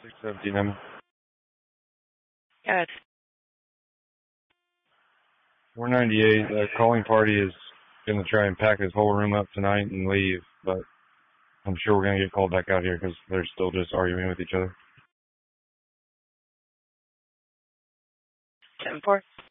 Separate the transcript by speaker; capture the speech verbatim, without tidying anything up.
Speaker 1: six seventeen, number.
Speaker 2: Good.
Speaker 1: four ninety-eight, the calling party is going to try and pack this whole room up tonight and leave, but I'm sure we're going to get called back out here because they're still just arguing with each other.
Speaker 2: ten four.